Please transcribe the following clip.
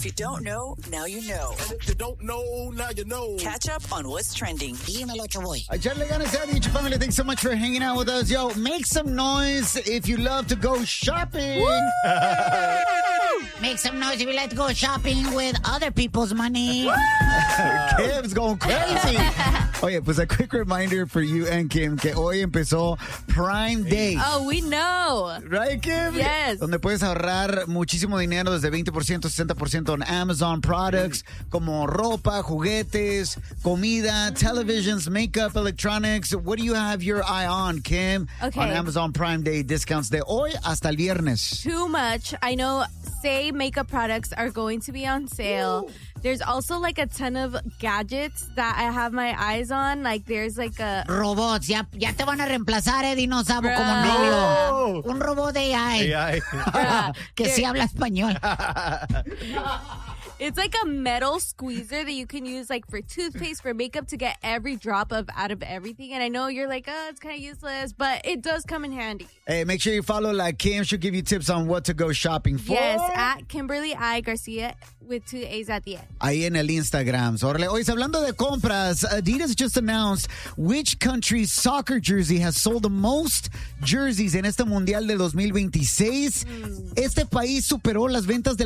If you don't know, now you know. And if you don't know, now you know. Catch up on what's trending. Dímelo, Choboy. Echarle ganas, Dicho family. Thanks so much for hanging out with us. Yo, make some noise if you love to go shopping. Make some noise if you like to go shopping with other people's money. Kim's going crazy. Oye, pues a quick reminder for you and Kim que hoy empezó Prime Day. Oh, we know. Right, Kim? Yes. Donde puedes ahorrar muchísimo dinero desde 20%, 60% en Amazon products como ropa, juguetes, comida, televisions, makeup, electronics. What do you have your eye on, Kim? Okay. On Amazon Prime Day discounts de hoy hasta el viernes. Too much. I know, say makeup products are going to be on sale. Ooh. There's also like a ton of gadgets that I have my eyes on. Like there's like a... Robots. Ya te van a reemplazar, no sabo como novio. Un robot de AI. Que sí habla español. It's like a metal squeezer that you can use like for toothpaste, for makeup, to get every drop out of everything. And I know you're like, oh, it's kind of useless, but it does come in handy. Hey, make sure you follow like Kim. She'll give you tips on what to go shopping for. Yes, at Kimberly I. Garcia with 2 A's at the end. Ahí en el Instagram. So, hoy, hablando de compras, Adidas just announced which country's soccer jersey has sold the most jerseys en este Mundial de 2026. Este país superó las ventas de